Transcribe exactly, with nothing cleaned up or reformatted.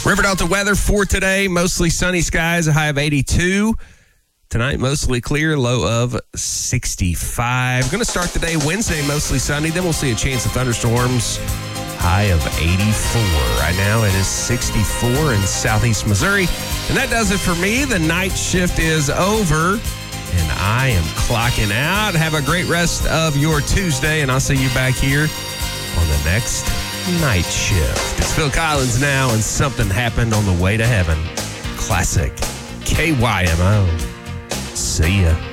River Delta weather for today, mostly sunny skies, a high of eighty-two. Tonight, mostly clear, low of sixty-five. Going to start the day Wednesday, mostly sunny. Then we'll see a chance of thunderstorms, high of eighty-four. Right now, it is sixty-four in southeast Missouri. And that does it for me. The night shift is over, and I am clocking out. Have a great rest of your Tuesday, and I'll see you back here on the next night shift. It's Phil Collins now, and Something Happened on the Way to Heaven. Classic K Y M O. See ya.